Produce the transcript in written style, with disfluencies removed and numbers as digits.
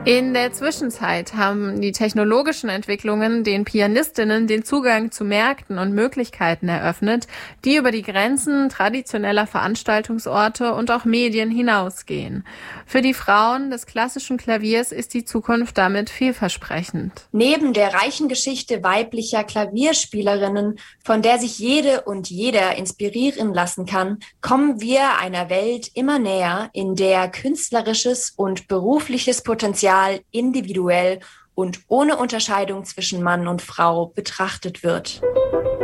In der Zwischenzeit haben die technologischen Entwicklungen den Pianistinnen den Zugang zu Märkten und Möglichkeiten eröffnet, die über die Grenzen traditioneller Veranstaltungsorte und auch Medien hinausgehen. Für die Frauen des klassischen Klaviers ist die Zukunft damit vielversprechend. Neben der reichen Geschichte weiblicher Klavierspielerinnen, von der sich jede und jeder inspirieren lassen kann, kommen wir einer Welt immer näher, in der künstlerisches und berufliches Potenzial individuell und ohne Unterscheidung zwischen Mann und Frau betrachtet wird.